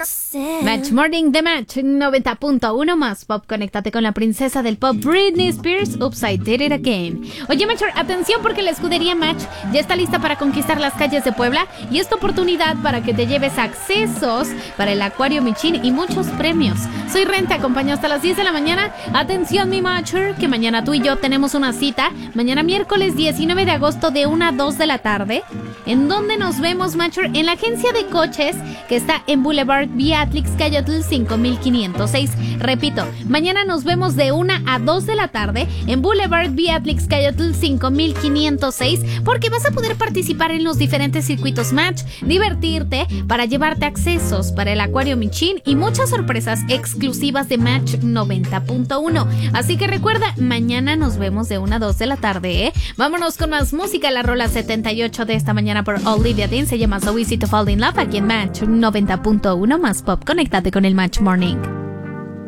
Match Morning de Match 90.1 más pop. Conéctate con la princesa del pop, Britney Spears. Oops, I did it again. Oye, Matcher, atención porque la escudería Match ya está lista para conquistar las calles de Puebla y esta oportunidad para que te lleves accesos para el Acuario Michin y muchos premios. Soy Ren, te acompaño hasta las 10 de la mañana. Atención, mi Matcher, que mañana tú y yo tenemos una cita. Mañana miércoles 19 de agosto de 1 a 2 de la tarde. ¿En dónde nos vemos, Matcher? En la agencia de coches que está en Boulevard Beatrix Cayotl 5506. Repito, mañana nos vemos de 1 a 2 de la tarde en Boulevard Beatrix Cayotl 5506 porque vas a poder participar en los diferentes circuitos Match, divertirte para llevarte accesos para el Acuario Michin y muchas sorpresas exclusivas de Match 90.1. Así que recuerda, mañana nos vemos de 1 a 2 de la tarde, ¿eh? Vámonos con más música. La rola 78 de esta mañana por Olivia Dean se llama So Easy to Fall in Love aquí en Match 90.1 más pop. Conéctate con el Match Morning.